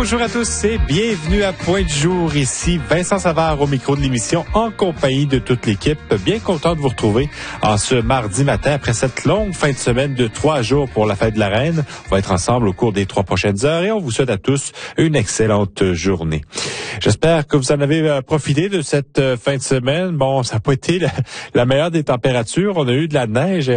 Bonjour à tous et bienvenue à Point du jour. Ici Vincent Savard au micro de l'émission en compagnie de toute l'équipe. Bien content de vous retrouver en ce mardi matin après cette longue fin de semaine de 3 jours pour la fête de la Reine. On va être ensemble au cours des 3 prochaines heures et on vous souhaite à tous une excellente journée. J'espère que vous en avez profité de cette fin de semaine. Bon, ça n'a pas été la meilleure des températures. On a eu de la neige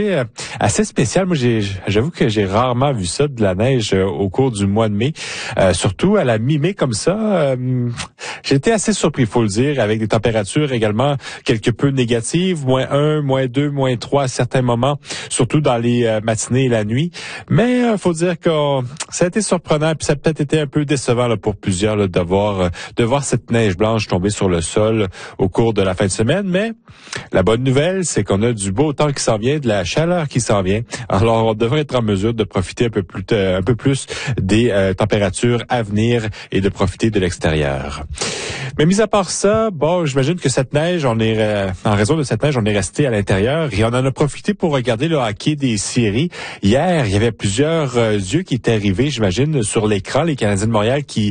assez spéciale. Moi, j'avoue que j'ai rarement vu ça, de la neige au cours du mois de mai. Surtout à la mi-mai comme ça. J'ai été assez surpris, il faut le dire, avec des températures également quelque peu négatives. -1, -2, -3 à certains moments, surtout dans les matinées et la nuit. Mais faut dire que ça a été surprenant, puis ça a peut-être été un peu décevant là, pour plusieurs là, de voir cette neige blanche tomber sur le sol au cours de la fin de semaine. Mais la bonne nouvelle, c'est qu'on a du beau temps qui s'en vient, de la chaleur qui s'en vient. Alors, on devrait être en mesure de profiter un peu plus des températures à venir et de profiter de l'extérieur. Mais mis à part ça, bon, j'imagine que cette neige, en raison de cette neige, on est resté à l'intérieur et on en a profité pour regarder le hockey des séries. Hier, il y avait plusieurs yeux qui étaient arrivés, j'imagine, sur l'écran, les Canadiens de Montréal qui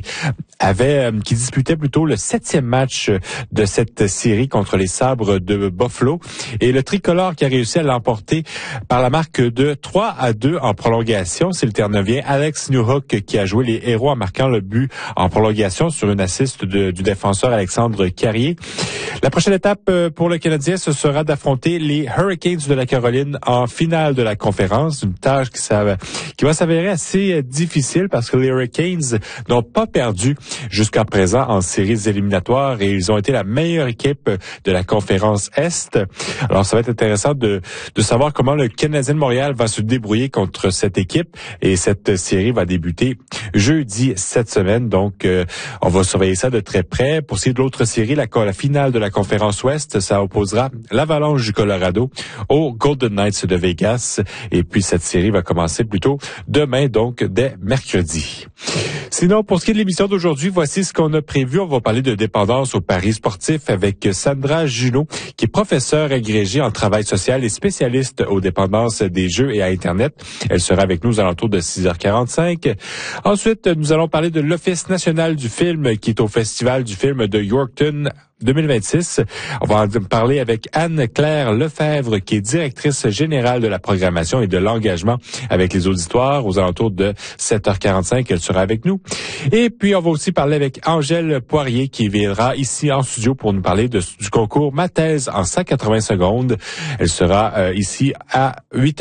disputaient plutôt le 7e match de cette série contre les Sabres de Buffalo. Et le tricolore qui a réussi à l'emporter par la marque de 3-2 en prolongation, c'est le Terre-Neuvien Alex Newhook qui a joué les héros en marquant le but en prolongation sur une assist du défenseur Alexandre Carrier. La prochaine étape pour le Canadien, ce sera d'affronter les Hurricanes de la Caroline en finale de la conférence. Une tâche qui va s'avérer assez difficile parce que les Hurricanes n'ont pas perdu jusqu'à présent en séries éliminatoires et ils ont été la meilleure équipe de la conférence Est. Alors, ça va être intéressant de savoir comment le Canadien de Montréal va se débrouiller contre cette équipe et cette série va débuter jeudi cette semaine. Donc, on va surveiller ça de très près. Pour ce qui est de l'autre série, la finale de la conférence Ouest, ça opposera l'Avalanche du Colorado aux Golden Knights de Vegas. Et puis, cette série va commencer plutôt demain, donc dès mercredi. Sinon, pour ce qui est de l'émission d'aujourd'hui, voici ce qu'on a prévu. On va parler de dépendance au paris sportif avec Sandra Junot, qui est professeure agrégée en travail social et spécialiste aux dépendances des jeux et à Internet. Elle sera avec nous aux alentours de 6h45. Ensuite, nous allons parler de l'Office national du film qui est au Festival du film de Yorkton 2026. On va en parler avec Anne-Claire Lefebvre, qui est directrice générale de la programmation et de l'engagement avec les auditoires aux alentours de 7h45. Elle sera avec nous. Et puis, on va aussi parler avec Angèle Poirier, qui viendra ici en studio pour nous parler du concours Ma thèse en 180 secondes. Elle sera ici à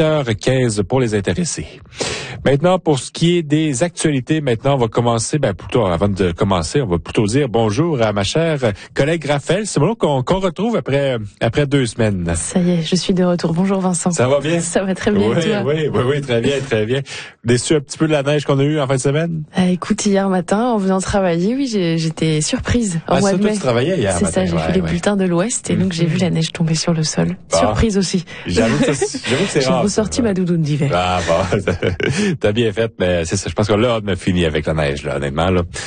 8h15 pour les intéressés. Maintenant, pour ce qui est des actualités, on va commencer, avant de commencer, on va plutôt dire bonjour à ma chère collègue Raphaël. C'est bon qu'on retrouve après 2 semaines. Ça y est, je suis de retour. Bonjour Vincent. Ça va bien? Ça va très bien. Oui, très bien, très bien. Déçu un petit peu de la neige qu'on a eue en fin de semaine? Écoute, hier matin, en venant travailler, oui, j'étais surprise. Ça, toi, tu travaillais hier matin. C'est ça, j'ai vu les bulletins de l'Ouest et donc j'ai vu la neige tomber sur le sol. Bon. Surprise aussi. J'avoue que c'est rare. J'ai ressorti ma doudoune d'hiver. Ah bon, t'as bien fait, mais c'est ça. Je pense que là, on a fini avec la neige, là, honnêtement, là.